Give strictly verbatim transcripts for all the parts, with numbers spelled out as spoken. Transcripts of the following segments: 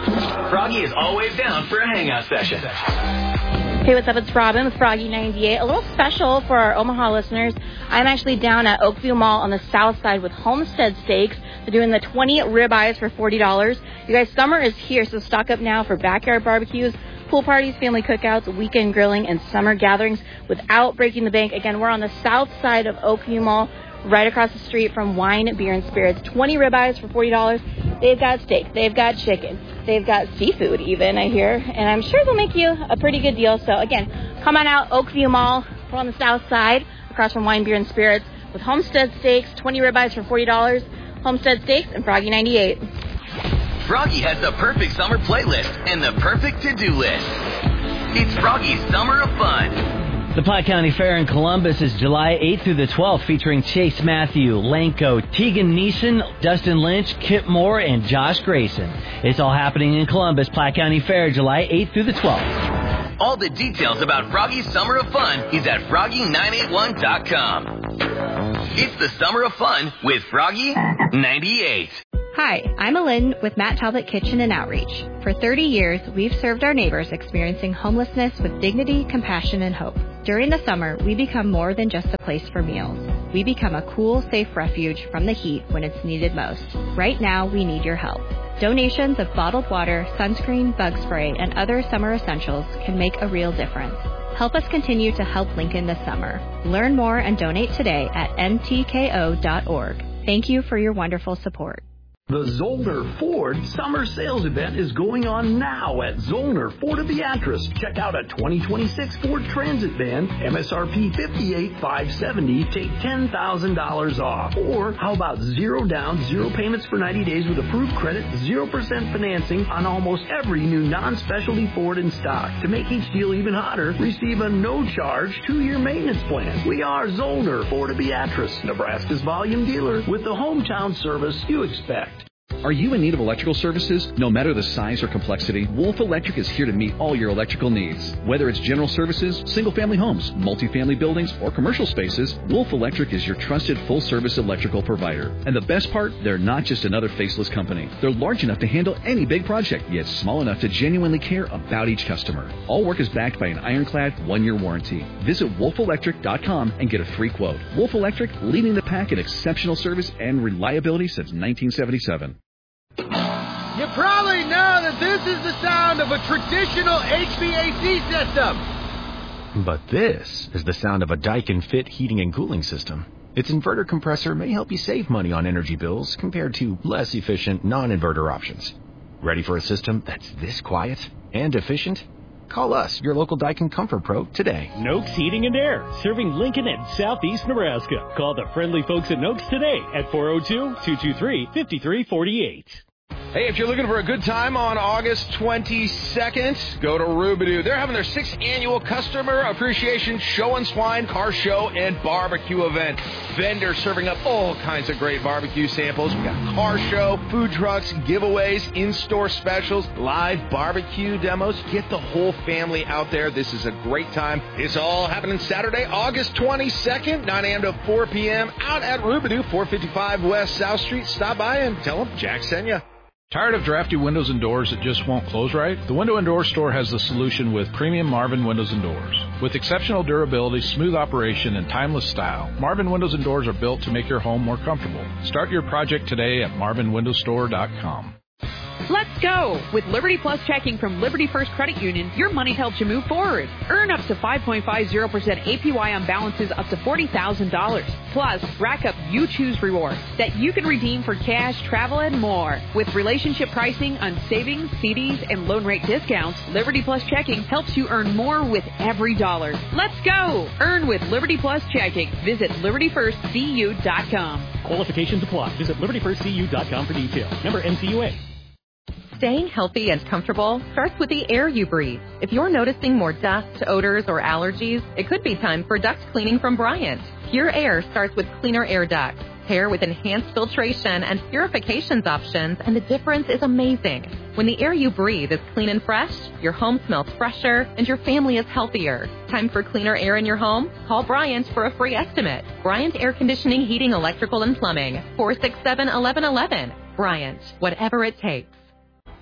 Froggy is always down for a hangout session. Hey, what's up? It's Robin with Froggy ninety-eight. A little special for our Omaha listeners. I'm actually down at Oakview Mall on the south side with Homestead Steaks. They're doing the twenty ribeyes for forty dollars. You guys, summer is here, so stock up now for backyard barbecues, pool parties, family cookouts, weekend grilling, and summer gatherings without breaking the bank. Again, we're on the south side of Oakview Mall, right across the street from Wine, Beer, and Spirits. twenty ribeyes for forty dollars. They've got steak. They've got chicken. They've got seafood even, I hear. And I'm sure they'll make you a pretty good deal. So, again, come on out, Oakview Mall. We're on the south side, across from Wine, Beer, and Spirits, with Homestead Steaks, twenty ribeyes for forty dollars. Homestead Steaks and Froggy ninety-eight. Froggy has the perfect summer playlist and the perfect to-do list. It's Froggy's Summer of Fun. The Platte County Fair in Columbus is July eighth through the twelfth, featuring Chase Matthew, Lanko, Tegan Neeson, Dustin Lynch, Kip Moore, and Josh Grayson. It's all happening in Columbus. Platte County Fair, July eighth through the twelfth. All the details about Froggy's Summer of Fun is at froggy nine eight one dot com. It's the Summer of Fun with Froggy ninety-eight. Hi, I'm Alin with Matt Talbot Kitchen and Outreach. For thirty years, we've served our neighbors experiencing homelessness with dignity, compassion, and hope. During the summer, we become more than just a place for meals. We become a cool, safe refuge from the heat when it's needed most. Right now, we need your help. Donations of bottled water, sunscreen, bug spray, and other summer essentials can make a real difference. Help us continue to help Lincoln this summer. Learn more and donate today at N T K O dot org. Thank you for your wonderful support. The Zollner Ford Summer Sales Event is going on now at Zollner Ford of Beatrice. Check out a twenty twenty-six Ford Transit van, M S R P fifty-eight thousand five hundred seventy dollars, take ten thousand dollars off. Or how about zero down, zero payments for ninety days with approved credit, zero percent financing on almost every new non-specialty Ford in stock. To make each deal even hotter, receive a no-charge two-year maintenance plan. We are Zollner Ford of Beatrice, Nebraska's volume dealer with the hometown service you expect. Are you in need of electrical services? No matter the size or complexity, Wolf Electric is here to meet all your electrical needs. Whether it's general services, single-family homes, multifamily buildings, or commercial spaces, Wolf Electric is your trusted full-service electrical provider. And the best part, they're not just another faceless company. They're large enough to handle any big project, yet small enough to genuinely care about each customer. All work is backed by an ironclad one-year warranty. Visit wolf electric dot com and get a free quote. Wolf Electric, leading the pack in exceptional service and reliability since nineteen seventy-seven. You probably know that this is the sound of a traditional H V A C system. But this is the sound of a Daikin Fit heating and cooling system. Its inverter compressor may help you save money on energy bills compared to less efficient non-inverter options. Ready for a system that's this quiet and efficient? Call us, your local Daikin Comfort Pro, today. Noakes Heating and Air, serving Lincoln and southeast Nebraska. Call the friendly folks at Noakes today at four oh two, two two three, five three four eight. Hey, if you're looking for a good time on August twenty-second, go to Rubidoo. They're having their sixth annual Customer Appreciation Show and Swine Car Show and Barbecue event. Vendors serving up all kinds of great barbecue samples. We got car show, food trucks, giveaways, in-store specials, live barbecue demos. Get the whole family out there. This is a great time. It's all happening Saturday, August twenty-second, nine a.m. to four p.m. out at Rubidoo, four fifty-five West South Street. Stop by and tell them Jack sent you. Tired of drafty windows and doors that just won't close right? The Window and Door Store has the solution with premium Marvin Windows and Doors. With exceptional durability, smooth operation, and timeless style, Marvin Windows and Doors are built to make your home more comfortable. Start your project today at marvin window store dot com. Let's go! With Liberty Plus checking from Liberty First Credit Union, your money helps you move forward. Earn up to five point five zero percent A P Y on balances up to forty thousand dollars. Plus, rack up You Choose rewards that you can redeem for cash, travel, and more. With relationship pricing on savings, C Ds, and loan rate discounts, Liberty Plus checking helps you earn more with every dollar. Let's go! Earn with Liberty Plus checking. Visit liberty first c u dot com. Qualifications apply. Visit liberty first c u dot com for details. Member N C U A. Staying healthy and comfortable starts with the air you breathe. If you're noticing more dust, odors, or allergies, it could be time for duct cleaning from Bryant. Pure Air starts with cleaner air ducts. Pair with enhanced filtration and purifications options, and the difference is amazing. When the air you breathe is clean and fresh, your home smells fresher, and your family is healthier. Time for cleaner air in your home? Call Bryant for a free estimate. Bryant Air Conditioning, Heating, Electrical, and Plumbing. four six seven, one one one one. Bryant, whatever it takes.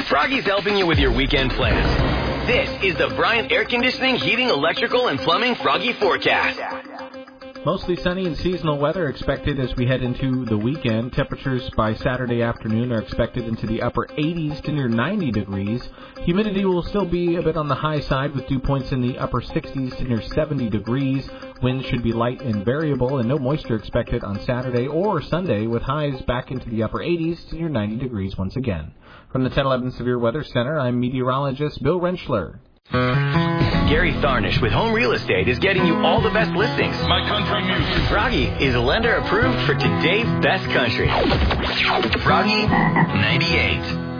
Froggy's helping you with your weekend plans. This is the Bryant Air Conditioning, Heating, Electrical, and Plumbing Froggy forecast. Mostly sunny and seasonal weather expected as we head into the weekend. Temperatures by Saturday afternoon are expected into the upper eighties to near ninety degrees. Humidity will still be a bit on the high side with dew points in the upper sixties to near seventy degrees. Winds should be light and variable, and no moisture expected on Saturday or Sunday, with highs back into the upper eighties to near ninety degrees once again. From the ten eleven Severe Weather Center, I'm meteorologist Bill Rentschler. Gary Tharnish with Home Real Estate is getting you all the best listings. My country music. Froggy is lender approved for today's best country. Froggy ninety-eight.